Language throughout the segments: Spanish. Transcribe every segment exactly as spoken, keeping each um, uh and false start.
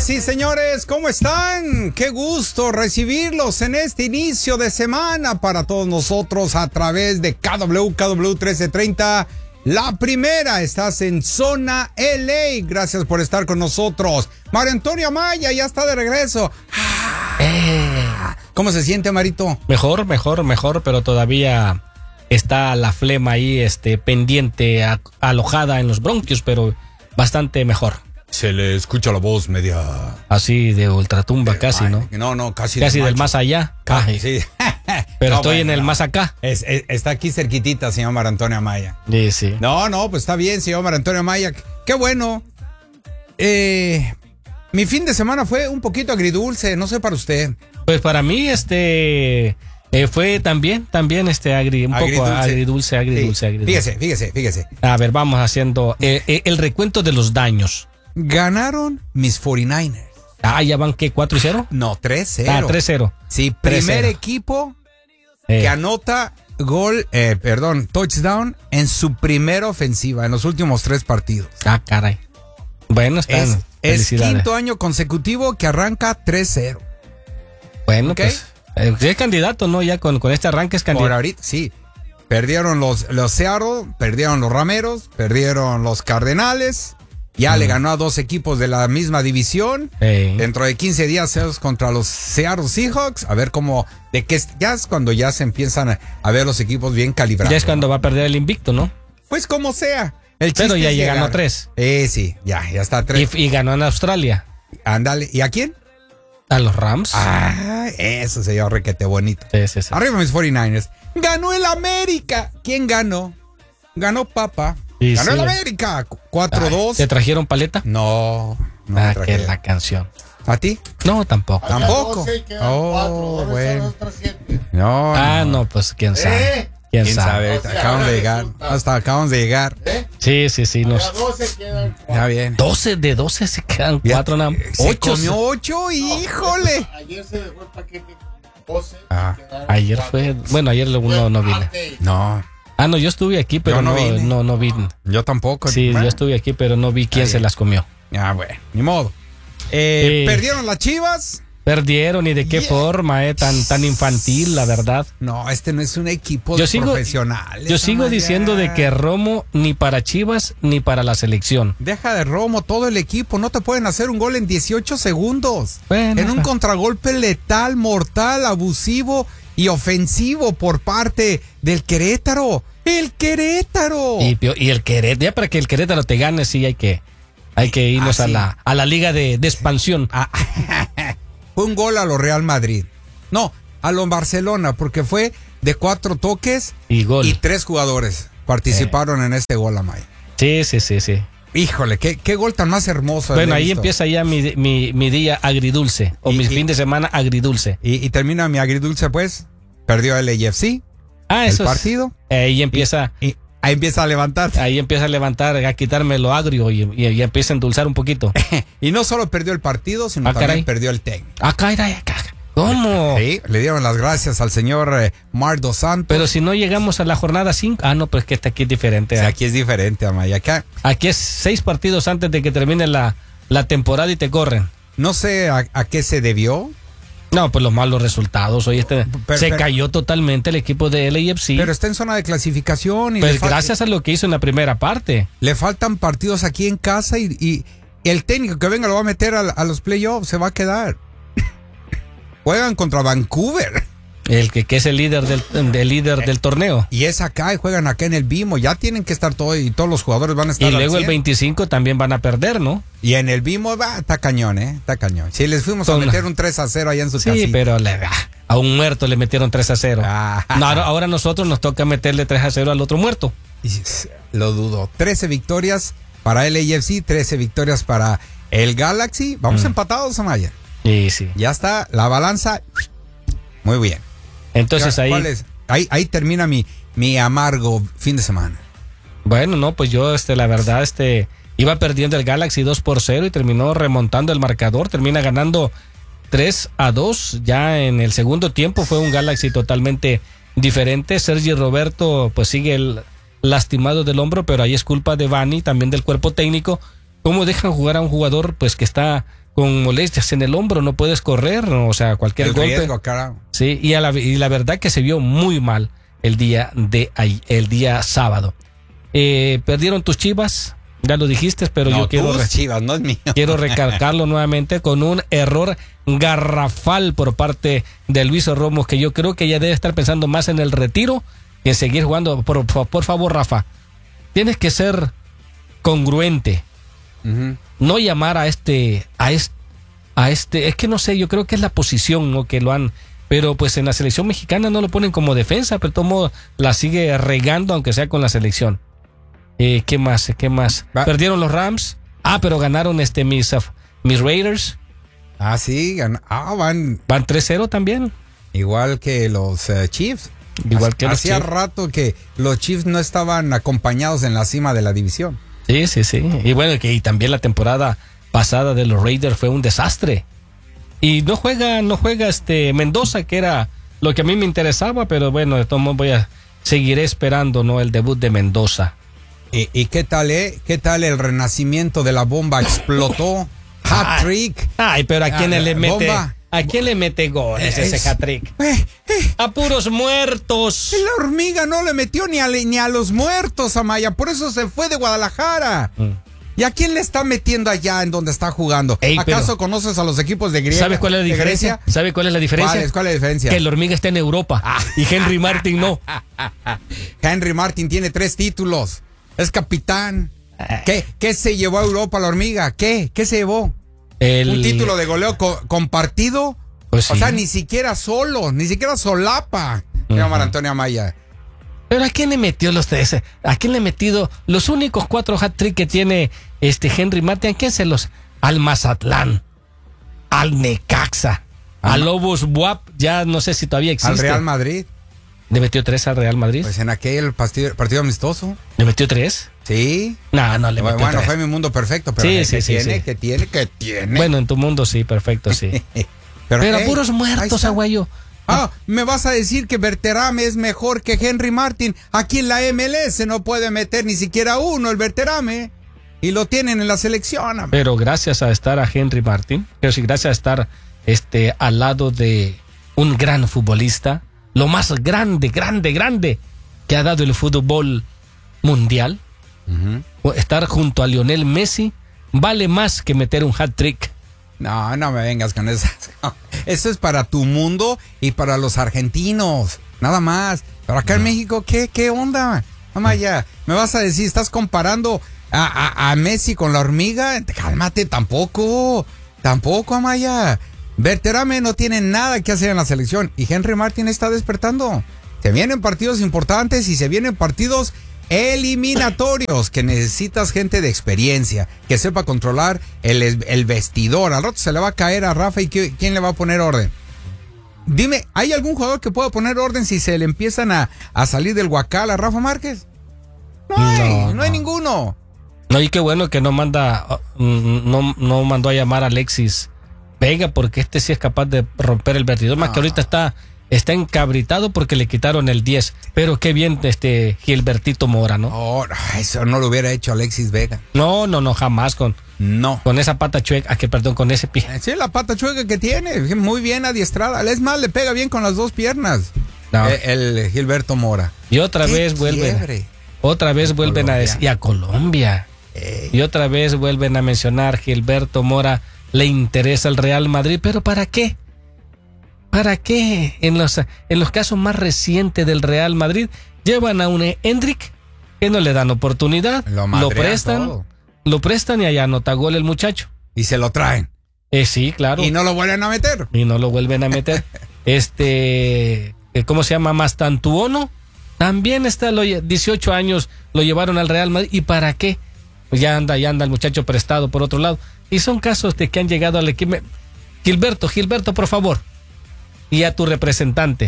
Señoras y señores, ¿cómo están? Qué gusto recibirlos en este inicio de semana para todos nosotros a través de K W K W trece treinta. La primera, estás en Zona L A. Gracias por estar con nosotros. Mario Antonio Amaya ya está de regreso. Eh. ¿Cómo se siente, Marito? Mejor, mejor, mejor, pero todavía está la flema ahí, este, pendiente, a, alojada en los bronquios, pero bastante mejor. Se le escucha la voz media... Así de ultratumba eh, casi, ay, ¿no? No, no, casi, casi del, del del más allá. Ay, sí. Pero no, estoy bueno, en el no. más acá. Es, es, está aquí cerquitita, señor Mario Antonio Amaya. Sí, sí. No, no, pues está bien, señor Mario Antonio Amaya. Qué bueno. Eh, mi fin de semana fue un poquito agridulce, no sé para usted. Pues para mí, este... Eh, fue también, también este agri, un agridulce. poco agridulce, agridulce, sí. agridulce. Fíjese, fíjese, fíjese. A ver, vamos haciendo eh, eh, el recuento de los daños. Ganaron mis cuarenta y nueve ers. Ah, ¿ya van qué? ¿cuatro y cero? No, tres cero. Ah, tres cero. Sí, tres primer cero. equipo Eh. que anota gol, eh, perdón, touchdown en su primera ofensiva en los últimos tres partidos. Ah, caray. Bueno, están. Es, es felicidades. quinto año consecutivo que arranca tres cero. Bueno, ¿Ok? pues eh, es candidato, ¿no? Ya con, con este arranque es Por candidato. ahorita, sí. Perdieron los, los Seattle, perdieron los Rameros, perdieron los Cardenales. Ya Mm. le ganó a dos equipos de la misma división. Eh. Dentro de quince días es contra los Seattle Seahawks. A ver cómo, de qué, ya es cuando ya se empiezan a, a ver los equipos bien calibrados. Ya es cuando va a perder el invicto, ¿no? Pues como sea. El Pero chiste ya es llegan llegar. a tres. Eh, sí, ya, ya está a tres. Y, y ganó en Australia. Ándale. ¿Y a quién? A los Rams. Ah, eso se llama requete bonito. Sí, sí, sí. Arriba mis cuarenta y nueve ers. Ganó el América. ¿Quién ganó? Ganó Papa. Sí, Ganó sí. el América. cuatro dos. ¿Te trajeron paleta? No. no ah, me que trajeron. la canción. ¿A ti? No, tampoco. Tampoco. Oh, bueno. No. Ah, no, pues quién sabe. ¿Eh? ¿Quién, ¿Quién sabe? sabe? Acabamos de llegar. Hasta acabamos de llegar. Sí, sí, sí. Nos... Ya bien. doce de doce se quedan Ya, cuatro nada más. Se Ocho. comió ocho, híjole. Ayer se dejó el paquete doce. Ah, Ayer fue. Bueno, ayer no, no vine. No, Ah, no, yo estuve aquí, pero Yo no no, vine. no, no vine. yo tampoco. Sí, Bueno. yo estuve aquí, pero no vi quién Está se bien. las comió. Ah, bueno, ni modo. Eh, Eh. Perdieron las Chivas. Perdieron y de qué Yeah. forma, eh, tan, tan infantil, la verdad. No, este no es un equipo Yo de sigo- profesionales. Yo sigo Amaya. diciendo de que Romo ni para Chivas ni para la selección. Deja de Romo, todo el equipo. No te pueden hacer un gol en dieciocho segundos. Bueno, en un pues. contragolpe letal, mortal, abusivo y ofensivo por parte del Querétaro. ¡El Querétaro! Y, pio- y el Querétaro, ya para que el Querétaro te gane, sí hay que, hay que irnos Ah, a sí. la, a la liga de, de expansión. Ah, fue un gol a lo Real Madrid. No, a lo Barcelona, porque fue de cuatro toques Y gol. y tres jugadores participaron en este gol, Amaya. Sí, sí, sí, sí. Híjole, qué, qué gol tan más hermoso. Bueno, he ahí visto. empieza ya mi, mi, mi día agridulce, o Y- mi y- fin de semana agridulce. Y, y termina mi agridulce, pues. Perdió el A F C, Ah, el eso es- partido. Ahí empieza, Y ahí empieza a levantar. ahí empieza a levantar, a quitarme lo agrio y, y, y empieza a endulzar un poquito. Y no solo perdió el partido, sino Ah, también caray. perdió el técnico. Ah, caray, caray. ¿Cómo? Sí, le dieron las gracias al señor eh, Marc Dos Santos. Pero si no llegamos a la jornada cinco, ah, no, pues que está aquí es diferente. O sea, ¿eh? aquí es diferente, Amaya. Acá Aquí es seis partidos antes de que termine la, la temporada y te corren. no sé a, a qué se debió, No, pues los malos resultados. Oye, este, Pero- se pero- cayó totalmente el equipo de L A F C. pero está en zona de clasificación y Pues le, fal- gracias a lo que hizo en la primera parte. le faltan partidos aquí en casa y, y el técnico que venga lo va a meter a, a los playoffs, se va a quedar. Juegan contra Vancouver. El que, que es el líder del, del líder del torneo. Y es acá y juegan acá en el Bimo. Ya tienen que estar todos y todos los jugadores van a estar Y al luego el cien. veinticinco también van a perder, ¿no? Y en el Bimo va, está cañón, ¿eh? Está cañón. Si les fuimos a Con- meter un tres a cero allá en su Sí, casita. pero le- ah, a un muerto le metieron tres a cero. Ah. No, ahora, ahora a nosotros nos toca meterle tres a cero al otro muerto. Y lo dudo. trece victorias para el A F C, trece victorias para el Galaxy. Vamos Mm. empatados, Amaya. Sí, sí. Ya está la balanza. Muy bien. Entonces ahí... ¿Cuál es? Ahí, ahí termina mi, mi amargo fin de semana. Bueno, no, pues yo, este, la verdad, este, iba perdiendo el Galaxy dos por cero y terminó remontando el marcador, termina ganando tres a dos, ya en el segundo tiempo fue un Galaxy totalmente diferente. Sergi Roberto, pues sigue el lastimado del hombro, pero ahí es culpa de Vani, también del cuerpo técnico, cómo dejan jugar a un jugador, pues que está con molestias en el hombro, no puedes correr, ¿no? O sea, cualquier El golpe. riesgo, carajo. Sí, y, a la, y la verdad que se vio muy mal el día de ahí, el día sábado. Eh, perdieron tus Chivas, ya lo dijiste, pero No, yo quiero tus re- Chivas, no es mío. quiero recalcarlo nuevamente con un error garrafal por parte de Luis Romo, que yo creo que ya debe estar pensando más en el retiro que en seguir jugando. Por, por favor, Rafa, tienes que ser congruente. Ujú. No llamar a este, a este, a este, es que no sé, yo creo que es la posición, ¿no? Que lo han, pero pues en la selección mexicana no lo ponen como defensa, pero todo modo la sigue regando, aunque sea con la selección. Eh, ¿Qué más? ¿Qué más? Va. Perdieron los Rams. Ah, pero ganaron este mis, uh, mis Raiders. Ah, sí, gan- ah, van Van tres cero también. igual que los eh, Chiefs. Igual que los Hacía Chiefs. rato que los Chiefs no estaban acompañados en la cima de la división. Sí, sí, sí. Y bueno, que y también la temporada pasada de los Raiders fue un desastre. Y no juega, no juega este Mendoza, que era lo que a mí me interesaba, pero bueno, de todos modos voy a seguiré esperando, ¿no? El debut de Mendoza. ¿Y, y qué tal, eh? ¿Qué tal el renacimiento de la bomba? Explotó. Hat trick. Ay, pero ¿a quién Ah, le mete? bomba. ¿A quién le mete goles Es- ese hat-trick? Eh, eh, A puros muertos. la hormiga no le metió ni a, ni a los muertos, Amaya. Por eso se fue de Guadalajara. Mm. ¿Y a quién le está metiendo allá en donde está jugando? Ey, ¿Acaso pero- conoces a los equipos de Grecia? ¿Sabes cuál es la de diferencia? Grecia? ¿Sabe cuál es la diferencia? ¿Cuál es, cuál es la diferencia? Que el hormiga está en Europa y Henry Martin no. Henry Martin tiene tres títulos. Es capitán. ¿Qué, qué se llevó a Europa la hormiga? ¿Qué? ¿Qué se llevó? El- ¿Un título de goleo co- compartido? Pues O sí. sea, ni siquiera solo, ni siquiera solapa. Señor Ujú. Antonio Amaya. Pero ¿a quién le metió los tres? ¿A quién le ha metido los únicos cuatro hat-trick que tiene este Henry Martin? ¿A quién se los? Al Mazatlán, al Necaxa, Al al Ma- Lobos Buap, ya no sé si todavía existe. Al Real Madrid. ¿Le metió tres al Real Madrid? Pues en aquel partido, partido amistoso. ¿Le metió tres? Sí. No, no le metió Bueno, tres. fue mi mundo perfecto, pero Sí, ¿qué, sí, qué sí, tiene? sí. ¿Qué tiene? ¿Qué tiene? Bueno, en tu mundo sí, perfecto, sí. Pero a hey, puros ahí muertos, está. aguayo. Ah, me vas a decir que Berterame es mejor que Henry Martin. Aquí en la M L S no puede meter ni siquiera uno el Berterame. Y lo tienen en la selección. hombre. Pero gracias a estar a Henry Martin, pero sí, gracias a estar este, al lado de un gran futbolista, lo más grande, grande, grande que ha dado el fútbol mundial, Ujú. o estar junto a Lionel Messi, vale más que meter un hat-trick. No, no me vengas con esas. Eso es para tu mundo y para los argentinos. Nada más. Pero acá en México, ¿qué, qué onda? Amaya, me vas a decir, ¿estás comparando a, a- a Messi con la hormiga? Cálmate, tampoco. Tampoco, Amaya. Berterame no tiene nada que hacer en la selección. Y Henry Martin está despertando. Se vienen partidos importantes y se vienen partidos eliminatorios, que necesitas gente de experiencia, que sepa controlar el, el vestidor. Al rato se le va a caer a Rafa y ¿qui- ¿quién le va a poner orden? Dime, ¿hay algún jugador que pueda poner orden si se le empiezan a, a salir del huacal a Rafa Márquez? No hay, no, No, hay no. ninguno. No, y qué bueno que no manda, mm, no, no mandó a llamar a Alexis Vega, porque este sí es capaz de romper el vertidor, más que ahorita está, está encabritado porque le quitaron el diez. Pero qué bien este Gilbertito Mora, ¿no? Oh, eso no lo hubiera hecho Alexis Vega. No, no, no, jamás con, No. con esa pata chueca, ah, que perdón, con ese pie. Sí, la pata chueca que tiene, muy bien adiestrada. Es más, le pega bien con las dos piernas. No. Eh, el Gilberto Mora. Y otra Qué vez vuelven, quiebre. otra vez vuelven a Colombia. decir, y a Colombia. Eh, Y otra vez vuelven a mencionar Gilberto Mora, le interesa el Real Madrid, pero ¿para qué? ¿Para qué? En los, en los casos más recientes del Real Madrid, llevan a un Hendrik que no le dan oportunidad, Lo lo, madrean prestan, todo. lo prestan y allá anota gol el muchacho. y se lo traen. Eh, sí, claro. Y no lo vuelven a meter. Y no lo vuelven a meter. este, eh, ¿cómo se llama? Mastantuono. También está, lo, lle- dieciocho años lo llevaron al Real Madrid. ¿Y para qué? Pues ya anda, ya anda el muchacho prestado por otro lado. Y son casos de que han llegado al equipo. Gilberto, Gilberto, por favor. Y a tu representante.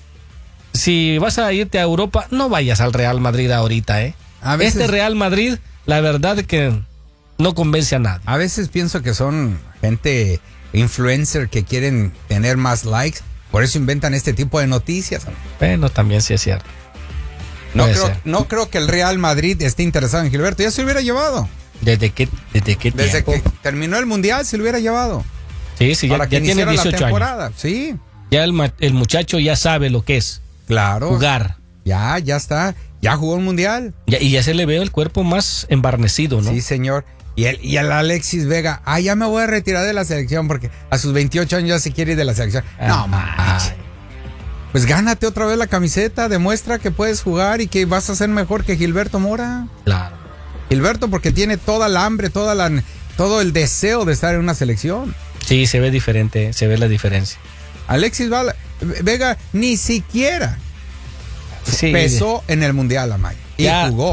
Si vas a irte a Europa, no vayas al Real Madrid ahorita, ¿eh? A veces- Este Real Madrid, la verdad es que no convence a nadie. A veces pienso que son gente influencer que quieren tener más likes. Por eso inventan este tipo de noticias. Bueno, también sí es cierto. No Puede creo, ser. no creo que el Real Madrid esté interesado en Gilberto. Ya se hubiera llevado. ¿Desde qué, desde qué Desde tiempo? que terminó el mundial se lo hubiera llevado. Sí, sí, ya, Para que ya tiene iniciara la dieciocho años. temporada. Sí, Ya el, ma- el muchacho ya sabe lo que es claro. jugar. Ya, ya está. Ya jugó un mundial. Ya- y ya se le ve el cuerpo más embarnecido, ¿no? Sí, señor. Y el, y el Alexis Vega, ah, ya me voy a retirar de la selección porque a sus veintiocho años ya se quiere ir de la selección. Ah, no, manches. Pues gánate otra vez la camiseta, demuestra que puedes jugar y que vas a ser mejor que Gilberto Mora. Claro. Gilberto porque tiene toda la hambre, toda la, todo el deseo de estar en una selección. Sí, se ve diferente, se ve la diferencia. Alexis Vala- Vega ni siquiera Sí, pesó en el Mundial, Amaya. Y Ya. jugó.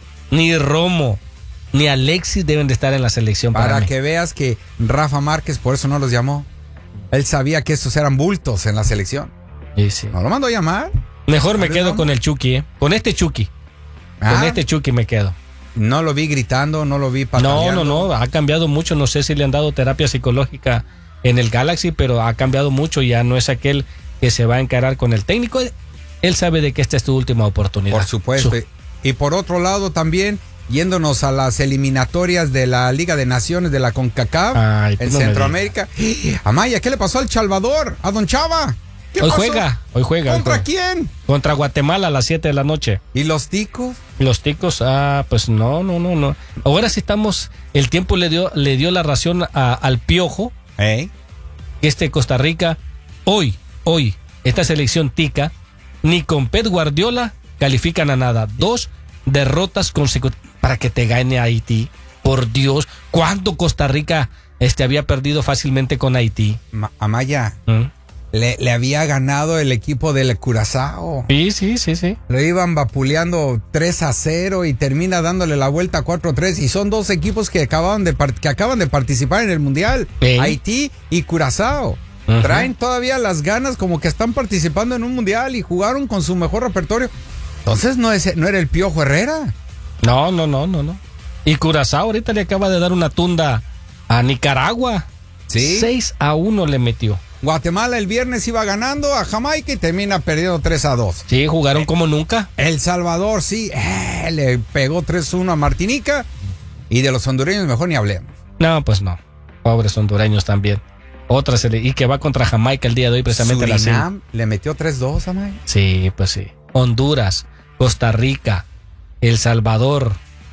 Ni Romo, ni Alexis deben de estar en la selección para, Para mí. que veas que Rafa Márquez por eso no los llamó. Él sabía que estos eran bultos en la selección. Sí, sí. ¿No lo mandó a llamar? Mejor me ¿Sabes quedo dónde? con el Chucky, ¿eh? Con este Chucky. Ah, Con este Chucky me quedo. No lo vi gritando, no lo vi No, pataleando. no, no, ha cambiado mucho. No sé si le han dado terapia psicológica en el Galaxy, pero ha cambiado mucho. Ya no es aquel que se va a encarar con el técnico. Él sabe de que esta es tu última oportunidad. Por supuesto. Su- Y por otro lado también, yéndonos a las eliminatorias de la Liga de Naciones de la CONCACAF Ay, en no me Centroamérica. Amaya, ¿qué le pasó al Salvador? ¿A Don Chava? ¿Qué Hoy pasó? juega, hoy juega. hoy ¿Contra juega. quién? Contra Guatemala a las siete de la noche. ¿Y los ticos? Los ticos, ah, pues no, no, no, no. Ahora sí estamos, el tiempo le dio, le dio la ración a- al Piojo, ¿Eh? que este Costa Rica, hoy, hoy, esta selección tica, ni con Pep Guardiola califican a nada. Dos derrotas consecutivas para que te gane Haití. Por Dios, ¿cuánto Costa Rica este había perdido fácilmente con Haití? Ma- Amaya, ¿Mm? le, le había ganado el equipo del Curazao. Sí, sí, sí, sí. Lo iban vapuleando tres a cero y termina dándole la vuelta cuatro a tres. Y son dos equipos que acaban de, par- que acaban de participar en el Mundial. Sí. Haití y Curazao. Ujú. Traen todavía las ganas como que están participando en un Mundial y jugaron con su mejor repertorio. Entonces no, es, no era el Piojo Herrera. No, no, no, no, no. Y Curazao ahorita le acaba de dar una tunda a Nicaragua. Sí. seis a uno le metió. Guatemala el viernes iba ganando a Jamaica y termina perdiendo tres a dos. Sí, jugaron como nunca. El Salvador sí, eh, le pegó tres a uno a Martinica. Y de los hondureños mejor ni hablemos. No, pues no. Pobres hondureños también. Otra se le- y que va contra Jamaica el día de hoy precisamente a las seis. Surinam le metió tres dos a May. Sí, pues sí. Honduras, Costa Rica, El Salvador,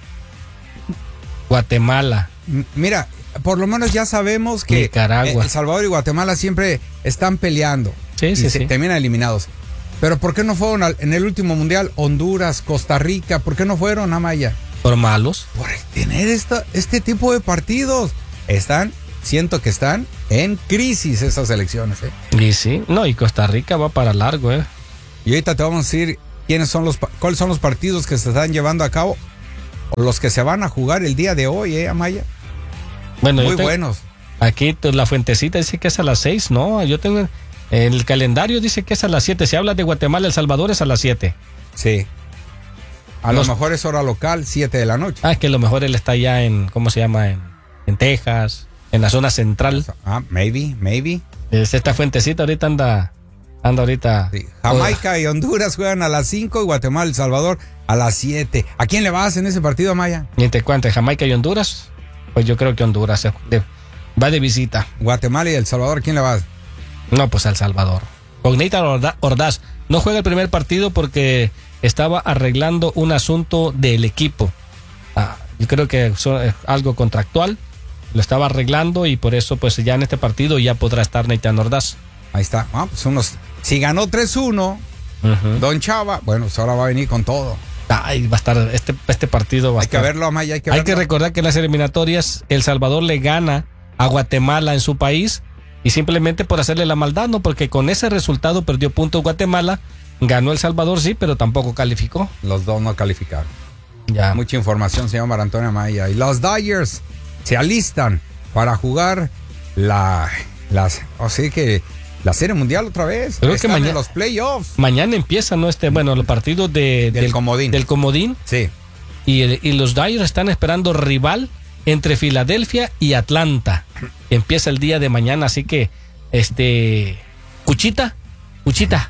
Guatemala. M- Mira, por lo menos ya sabemos que Nicaragua. El Salvador y Guatemala siempre están peleando. Sí, y sí, se sí. terminan eliminados. Pero ¿por qué no fueron al- en el último mundial Honduras, Costa Rica? ¿Por qué no fueron, Amaya? Por malos. Por tener esta, este tipo de partidos. Están, siento que están en crisis esas elecciones. ¿eh? Y sí. No, y Costa Rica va para largo, ¿eh? Y ahorita te vamos a decir quiénes son los, pa- cuáles son los partidos que se están llevando a cabo. O los que se van a jugar el día de hoy, ¿eh, Amaya? Bueno, yo Muy tengo- buenos. Aquí t- la fuentecita dice que es a las seis, ¿no? Yo tengo. El calendario dice que es a las siete. Si hablas de Guatemala, El Salvador es a las siete. Sí. A Los- lo mejor es hora local, siete de la noche. Ah, es que a lo mejor él está ya en, ¿cómo se llama? En, en Texas, en la zona central. Ah, maybe, maybe. Es esta fuentecita ahorita anda, anda ahorita. Sí. Jamaica y Honduras juegan a las cinco y Guatemala y El Salvador a las siete. ¿A quién le vas en ese partido, Amaya? Y entre cuánto, Jamaica y Honduras, pues yo creo que Honduras eh, de- va de visita. Guatemala y El Salvador, ¿a quién le vas? No, pues al Salvador. Con Nathan Orda- Ordaz no juega el primer partido porque estaba arreglando un asunto del equipo. Ah, yo creo que eso es algo contractual. Lo estaba arreglando y por eso pues ya en este partido ya podrá estar Nathan Ordaz. Ahí está. Ah, pues unos. Si ganó tres uno, Ujú. Don Chava, bueno, pues ahora va a venir con todo. Ay, va a estar este, este partido va a Hay que estar- verlo, Amaya, hay que Hay verlo. que recordar que en las eliminatorias El Salvador le gana a Guatemala en su país y simplemente por hacerle la maldad, no, porque con ese resultado perdió puntos Guatemala, ganó El Salvador sí, pero tampoco calificó. Los dos no calificaron. Ya. Mucha información, señor Mar Antonio Amaya. Y los Dyers se alistan para jugar la. Las, o sea que la Serie Mundial otra vez. Creo que Están mañana- en los playoffs. Mañana empieza, ¿no? Este, bueno, los partidos de, Del comodín. Del comodín Sí. y, el- y los Dyers están esperando rival entre Filadelfia y Atlanta. Empieza el día de mañana, así que, este, Cuchita, Cuchita,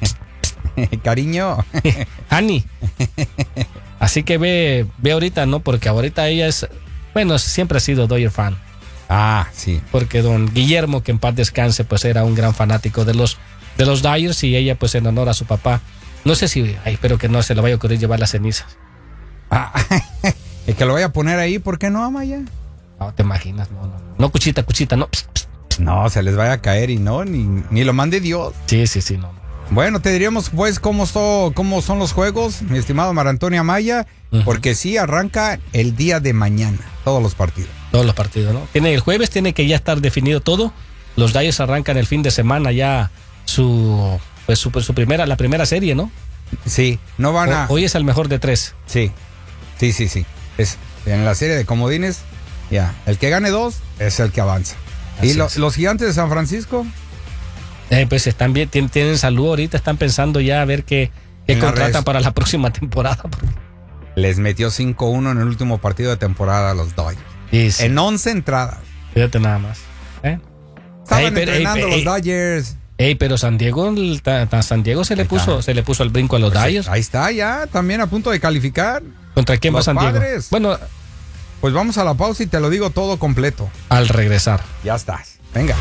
Cariño. Hani. Así que ve, ve ahorita, ¿no? Porque ahorita ella es Bueno, siempre ha sido Dodger fan. Ah, sí. Porque don Guillermo, que en paz descanse, pues era un gran fanático de los, de los Dodgers, y ella, pues en honor a su papá. No sé si, ay, espero que no se le vaya a ocurrir llevar las cenizas. Ah, el que lo vaya a poner ahí, ¿por qué no, Amaya? No, te imaginas, no, no. No, cuchita, cuchita, no. Psst, psst. No, se les vaya a caer y no, ni, ni lo mande Dios. Sí, sí, sí, no. Bueno, te diríamos pues cómo, esto, cómo son los juegos, mi estimado Mar Antonio Amaya, uh-huh. porque sí arranca el día de mañana, todos los partidos. Todos los partidos, ¿no? Tiene el jueves, tiene que ya estar definido todo. Los Dodgers arrancan el fin de semana ya su, pues su, su primera, la primera serie, ¿no? Sí, no van a... O, hoy es el mejor de tres. Sí, sí, sí, sí. Es, en la serie de comodines, ya, el que gane dos es el que avanza. Así ¿Y lo, es. los Gigantes de San Francisco? Eh, pues están bien, tienen, tienen salud ahorita, están pensando ya a ver qué, qué contratan para la próxima temporada. Les metió cinco uno en el último partido de temporada a los Dodgers. Sí, sí. En once entradas. Fíjate nada más. ¿Eh? Estaban Ey, pero, entrenando ey, los ey, Dodgers. Ey, pero San Diego, el, ta, ta, San Diego se le Ahí puso, está. se le puso al brinco a los Pues Dodgers. ahí está ya, también a punto de calificar. ¿Contra quién va los San Diego? Padres. Bueno, Pues vamos a la pausa y te lo digo todo completo. al regresar. Ya estás. Venga.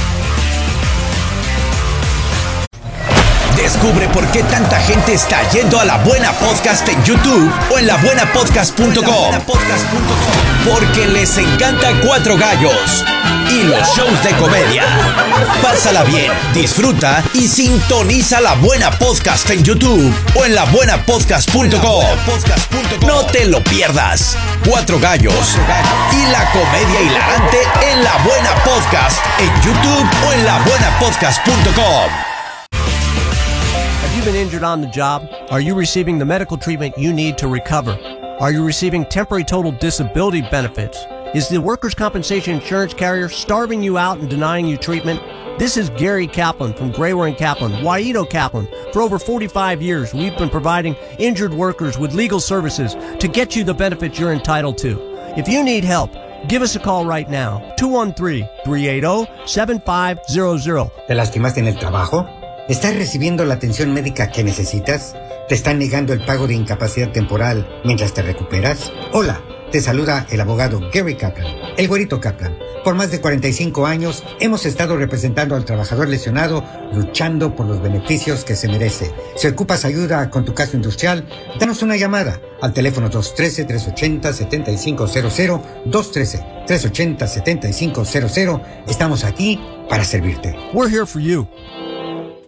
Descubre por qué tanta gente está yendo a La Buena Podcast en YouTube o en la buena podcast punto com. Porque les encanta Cuatro Gallos y los shows de comedia. Pásala bien, disfruta y sintoniza La Buena Podcast en YouTube o en la buena podcast punto com. No te lo pierdas. Cuatro Gallos y la comedia hilarante en La Buena Podcast en YouTube o en la buena podcast punto com. Have you been injured on the job? Are you receiving the medical treatment you need to recover? Are you receiving temporary total disability benefits? Is the workers' compensation insurance carrier starving you out and denying you treatment? This is Gary Kaplan from Grayware and Kaplan, Waito Kaplan. For over forty-five years, we've been providing injured workers with legal services to get you the benefits you're entitled to. If you need help, give us a call right now, two one three, three eight zero, seven five zero zero. ¿Te lastimaste en el trabajo? ¿Estás recibiendo la atención médica que necesitas? ¿Te están negando el pago de incapacidad temporal mientras te recuperas? Hola, te saluda el abogado Gary Kaplan, el güerito Kaplan. Por más de cuarenta y cinco años hemos estado representando al trabajador lesionado, luchando por los beneficios que se merece. Si ocupas ayuda con tu caso industrial, danos una llamada al teléfono dos uno tres, tres ocho cero, siete cinco cero cero, dos uno tres, tres ocho cero, siete cinco cero cero. Estamos aquí para servirte. We're here for you.